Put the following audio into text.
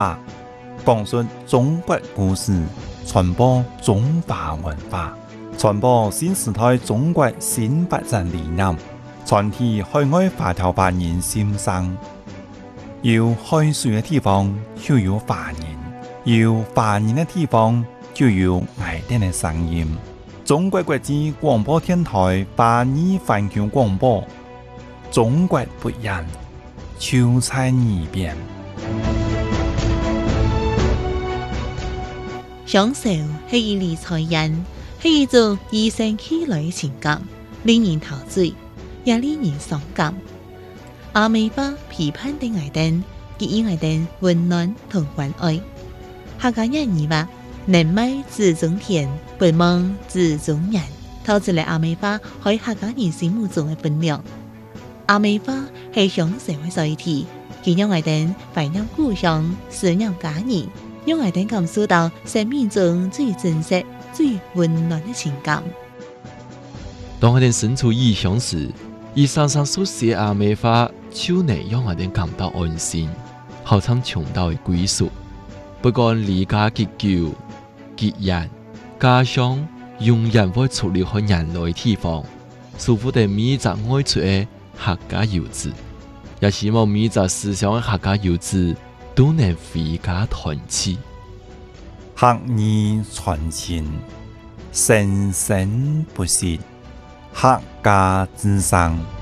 讲述中国故事，传播中华文化，传播新时代中国新发展理念，传递海外华侨华人心声。有海水的地方就有华人，有华人的地方就有爱丁的声音。中国国际广播电台华语环球广播，中国不一样，就在耳边。 享受是一理财人，是一种与生俱來嘅情感，令人陶醉，也令人傷感。阿美花批判的愛丁，給予愛丁溫暖同關愛。客家人語話：人美自中田，不忙自中人。透出嚟阿美花喺客家人心目中嘅分量。阿美花係享受嘅載體，佢讓愛丁懷念故鄉，思念家人。讓愛丁感受到生命中最真實、最溫暖的情感。 當愛丁身處異鄉時，伊常常所寫阿美花，就能讓愛丁感到安心，好像重到的歸屬。不管離家結久、結緣，家鄉永遠會出離開人類的地方，守護着每一個愛出的客家遊子，也希望每一個思想的客家遊子都能回家團聚， 客語傳情，生生不息，客家之聲。